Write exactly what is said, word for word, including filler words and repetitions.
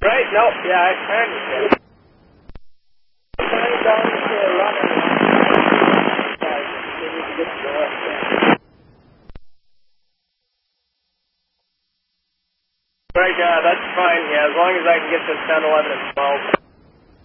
Right? No, yeah, I I understand. Turning down to run and guys, they need to get to the left. Right, uh, that's fine, yeah, as long as I can get to ten, eleven, and twelve.